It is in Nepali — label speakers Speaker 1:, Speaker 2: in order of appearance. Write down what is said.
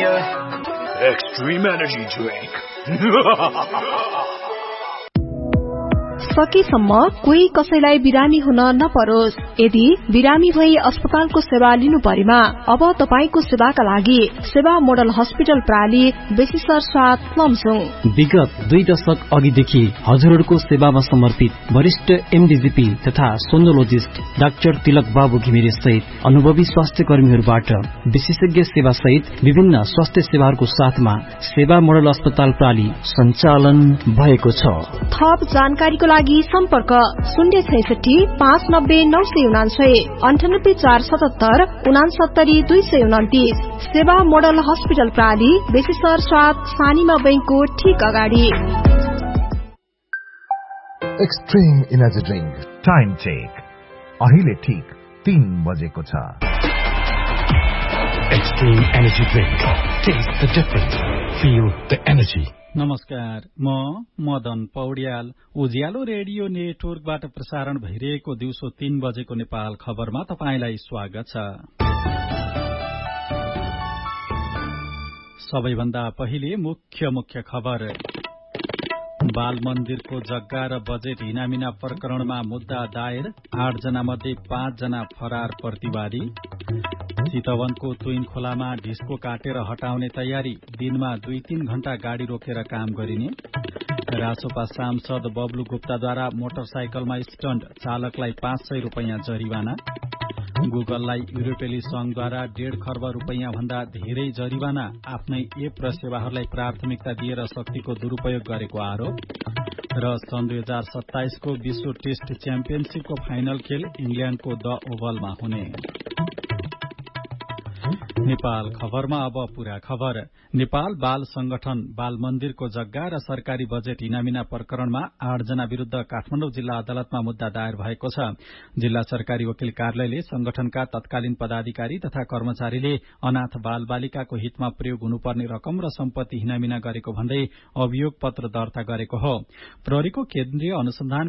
Speaker 1: Extreme Energy Drink.
Speaker 2: सकेसम्म कोही कसैलाई बिरामी हुन नपरोस्। यदि बिरामी भई अस्पतालको सेवा लिनु परेमा अब तपाईको सेवाका लागि सेवा मोडल हस्पिटल प्राली बेसिसर साथ लमजुङ।
Speaker 3: विगत 2 दशक अघिदेखि हजुरहरूको सेवामा समर्पित वरिष्ठ एमडीजीपी तथा सोनोलोजिस्ट डाक्टर तिलक बाबु घिमिरे सहित अनुभवी स्वास्थ्य कर्मीहरूबाट विशेषज्ञ सेवा सहित विभिन्न स्वास्थ्य सेवाहरूको साथमा सेवा मोडल अस्पताल प्राली सञ्चालन भएको छ।
Speaker 2: थप जानकारीको लागि सम्पर्क 066 590 999 98 477 69 229। सेवा मोडल हस्पिटल प्राली बेसिसर साथ सानीमा बैंकको ठीक अगाडि।
Speaker 4: Extreme energy drink time check अहिले ठीक 3 बजेको छ।
Speaker 5: Extreme Energy Drink. Taste the difference. Feel the energy.
Speaker 6: नमस्कार, म मदन पौड्याल। उज्यालो रेडियो नेटवर्कबाट प्रसारण भइरहेको दिउँसो 3 बजेको नेपाल खबरमा तपाईंलाई स्वागत छ। सबैभन्दा पहिले मुख्य खबर। बाल मन्दिरको जग्गा र बजेट हिनामिना प्रकरणमा मुद्दा दायर, 8 जना मध्ये 5 जना फरार प्रतिवादी। चितवनको तुइन खोलामा ढिस्को काटेर हटाउने तयारी, दिनमा 2-3 घण्टा गाड़ी रोकेर काम गरिने। रासोपा सांसद बब्लु गुप्ताद्वारा मोटरसाइकलमा स्टन्ट, चालकलाई 500 रुपैयाँ जरिवाना। गुगललाई युरोपेली संघद्वारा 1.5 खर्ब रुपैयाँ भन्दा धेरै जरिवाना, आफ्नै एप र सेवाहरूलाई प्राथमिकता दिएर शक्तिको दुरूपयोग गरेको आरोप। र सन् 2027 को विश्व टेस्ट च्याम्पियनशीपको फाइनल खेल इंग्ल्याण्डको द ओभलमा हुने। नेपाल खबरमा अब पूरा खबर। नेपाल बाल संगठन बाल मन्दिरको जग्गा र सरकारी बजेट हिनामिना प्रकरणमा 8 जना विरूद्ध काठमाडौँ जिल्ला अदालतमा मुद्दा दायर भएको छ। जिल्ला सरकारी वकिल कार्यालयले संगठनका तत्कालीन पदाधिकारी तथा कर्मचारीले अनाथ बाल बालिकाको हितमा प्रयोग हुनुपर्ने रकम र सम्पत्ति हिनामिना गरेको भन्दै अभियोग पत्र दर्ता गरेको हो। प्रहरीको केन्द्रीय अनुसन्धान